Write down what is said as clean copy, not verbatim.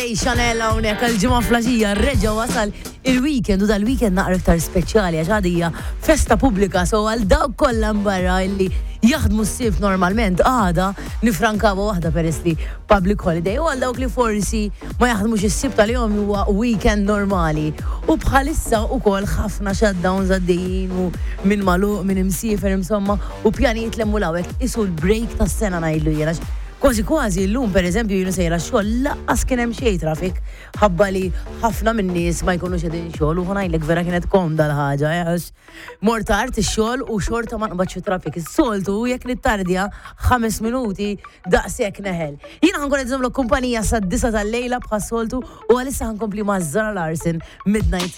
DJ Chanel hawnhekk għal-ġimgħa flaġija reġa' wasal il-weekend u dal-weekend naqra iktar speċjali għax għadija festa pubblika so għal dawk kollha mbarra illi jaħdmu s-sib normalment għada nifrankawa waħda peress li public holiday u għal dawk li forsi ma jaħdmux is-sib tal-jom huwa weekend normali u bħalissa ukoll ħafna shutdowns għaddejjin u minn maluq minn imsiefer insomma u pjanijiet lemmu lawek isu l-break tas-sena ngħidlu jiena kważi llum pereżempju jienu sejra xogħol laqqas kien hemm xejn traffic ħabba li ħafna min-nies ma jkunux qegħdin xogħol u ngħidlek vera kienet komda l-ħaġa għax mort tard ix-xogħol u xorta ma nqbadx traffic. Is-soltu jekk nittardja 5 minuti daqshekk neħel. Jiena ħankun qed nagħmlu kumpanija sad-9 tal-lejla bħas-soltu u għalissa ħankompli ma' Zara Larsen Midnight